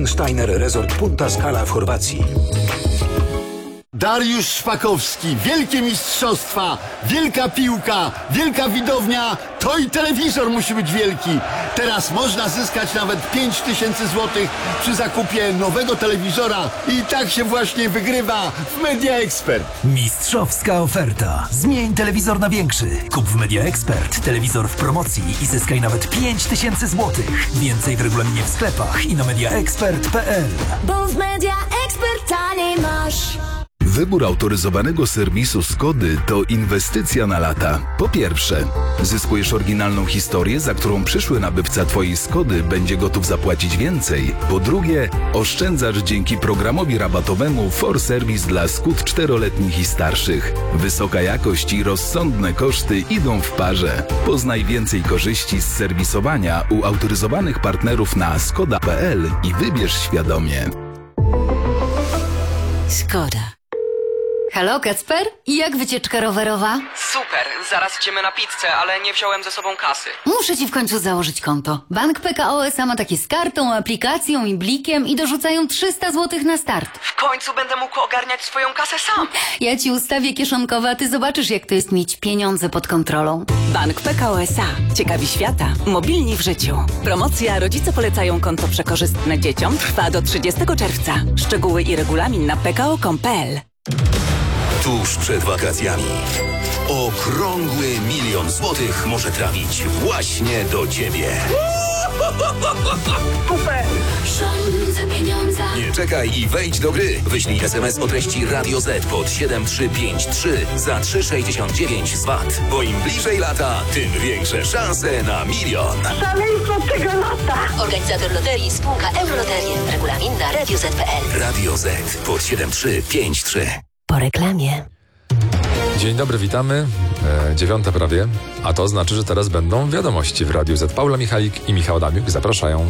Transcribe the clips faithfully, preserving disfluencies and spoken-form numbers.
Steiner Resort Punta Scala w Chorwacji. Dariusz Szpakowski, wielkie mistrzostwa, wielka piłka, wielka widownia, to i telewizor musi być wielki. Teraz można zyskać nawet pięć tysięcy złotych przy zakupie nowego telewizora i tak się właśnie wygrywa w Media Expert. Mistrzowska oferta. Zmień telewizor na większy. Kup w Media Expert telewizor w promocji i zyskaj nawet pięć tysięcy złotych. Więcej w regulaminie w sklepach i na mediaexpert kropka p l. Bo w Media Expert taniej masz. Wybór autoryzowanego serwisu Skody to inwestycja na lata. Po pierwsze, zyskujesz oryginalną historię, za którą przyszły nabywca Twojej Skody będzie gotów zapłacić więcej. Po drugie, oszczędzasz dzięki programowi rabatowemu For Service dla Skód czteroletnich i starszych. Wysoka jakość i rozsądne koszty idą w parze. Poznaj więcej korzyści z serwisowania u autoryzowanych partnerów na skoda kropka p l i wybierz świadomie. Skoda. Halo, Kacper? I jak wycieczka rowerowa? Super, zaraz idziemy na pizzę, ale nie wziąłem ze sobą kasy. Muszę ci w końcu założyć konto. Bank P K O S A ma takie z kartą, aplikacją i blikiem i dorzucają trzysta złotych na start. W końcu będę mógł ogarniać swoją kasę sam. Ja ci ustawię kieszonkowe, a ty zobaczysz, jak to jest mieć pieniądze pod kontrolą. Bank P K O S A. Ciekawi świata. Mobilni w życiu. Promocja Rodzice polecają konto przekorzystne dzieciom trwa do trzydziestego czerwca. Szczegóły i regulamin na p k o kropka com kropka p l. Tuż przed wakacjami okrągły milion złotych może trafić właśnie do Ciebie. Super! Rządzę pieniądze. Nie czekaj i wejdź do gry. Wyślij es em es o treści Radio Z pod siedem trzy pięć trzy za trzy sześćdziesiąt dziewięć z V A T. Bo im bliżej lata, tym większe szanse na milion. Szaleństwo tego lata! Organizator loterii spółka Euroloterie. Regulamin na radio z kropka p l. Radio Z pod siedem trzy pięć trzy. Po reklamie. Dzień dobry, witamy. E, dziewiąta prawie, a to znaczy, że teraz będą wiadomości w Radiu Z. Paula Michalik i Michał Adamiuk zapraszają.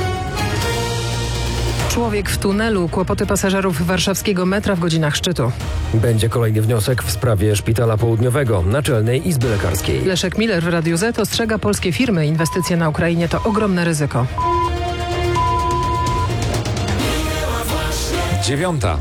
Człowiek w tunelu. Kłopoty pasażerów warszawskiego metra w godzinach szczytu. Będzie kolejny wniosek w sprawie Szpitala Południowego, Naczelnej Izby Lekarskiej. Leszek Miller w Radiu Z ostrzega polskie firmy. Inwestycje na Ukrainie to ogromne ryzyko. Dziewiąta.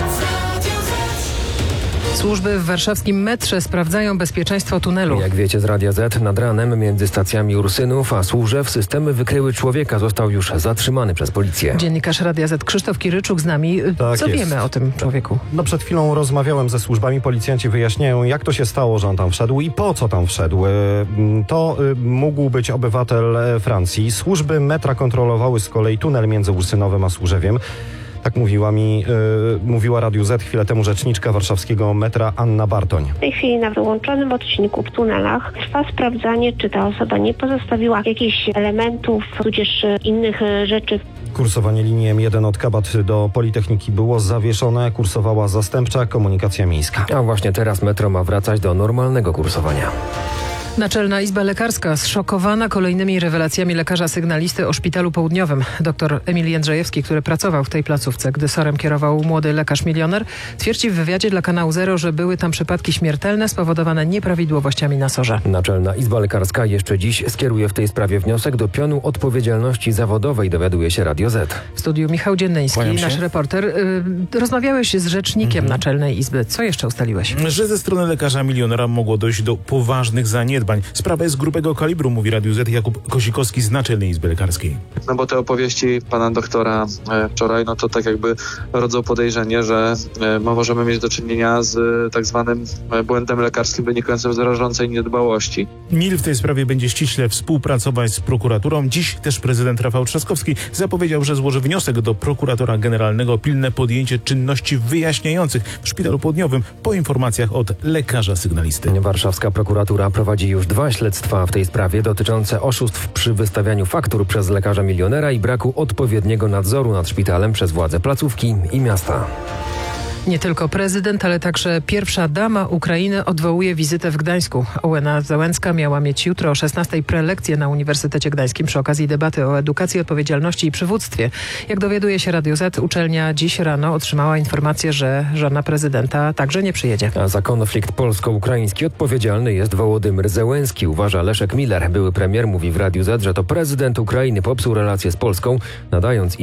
Służby w warszawskim metrze sprawdzają bezpieczeństwo tunelu. Jak wiecie z Radia Z, nad ranem między stacjami Ursynów a Służew systemy wykryły człowieka. Został już zatrzymany przez policję. Dziennikarz Radia Z Krzysztof Kiryczuk z nami. Tak Co jest. wiemy o tym człowieku? No przed chwilą rozmawiałem ze służbami. Policjanci wyjaśniają, jak to się stało, że on tam wszedł i po co tam wszedł. To mógł być obywatel Francji. Służby metra kontrolowały z kolei tunel między Ursynowem a Służewiem. Tak mówiła mi, yy, mówiła Radiu Z chwilę temu rzeczniczka warszawskiego metra Anna Bartoń. W tej chwili na wyłączonym odcinku w tunelach trwa sprawdzanie, czy ta osoba nie pozostawiła jakichś elementów, tudzież innych rzeczy. Kursowanie linii M jeden od Kabat do Politechniki było zawieszone. Kursowała zastępcza komunikacja miejska. A właśnie teraz metro ma wracać do normalnego kursowania. Naczelna Izba Lekarska zszokowana kolejnymi rewelacjami lekarza sygnalisty o Szpitalu Południowym. Doktor Emil Jędrzejewski, który pracował w tej placówce, gdy SOR-em kierował młody lekarz milioner, twierdzi w wywiadzie dla kanału Zero, że były tam przypadki śmiertelne spowodowane nieprawidłowościami na sorze. Naczelna Izba Lekarska jeszcze dziś skieruje w tej sprawie wniosek do pionu odpowiedzialności zawodowej, dowiaduje się Radio Z. W studiu Michał Dziennyński, nasz reporter. Yy, rozmawiałeś z rzecznikiem mhm. Naczelnej Izby. Co jeszcze ustaliłeś? Że ze strony lekarza milionera mogło dojść do poważnych zaniedbań. Sprawa jest grubego kalibru, mówi Radiu Z Jakub Kozikowski z Naczelnej Izby Lekarskiej. No bo te opowieści pana doktora e, wczoraj, no to tak jakby rodzą podejrzenie, że e, możemy mieć do czynienia z e, tak zwanym e, błędem lekarskim wynikającym z rażącej niedbałości. N I L w tej sprawie będzie ściśle współpracować z prokuraturą. Dziś też prezydent Rafał Trzaskowski zapowiedział, że złoży wniosek do prokuratora generalnego o pilne podjęcie czynności wyjaśniających w Szpitalu Południowym po informacjach od lekarza sygnalisty. Warszawska prokuratura prowadzi już dwa śledztwa w tej sprawie dotyczące oszustw przy wystawianiu faktur przez lekarza milionera i braku odpowiedniego nadzoru nad szpitalem przez władze placówki i miasta. Nie tylko prezydent, ale także pierwsza dama Ukrainy odwołuje wizytę w Gdańsku. Ołena Załęcka miała mieć jutro o szesnastej prelekcję na Uniwersytecie Gdańskim przy okazji debaty o edukacji, odpowiedzialności i przywództwie. Jak dowiaduje się Radio Z, uczelnia dziś rano otrzymała informację, że żona prezydenta także nie przyjedzie. A za konflikt polsko-ukraiński odpowiedzialny jest Wołodymyr Zełenski, uważa Leszek Miller. Były premier mówi w Radiu Z, że to prezydent Ukrainy popsuł relacje z Polską, nadając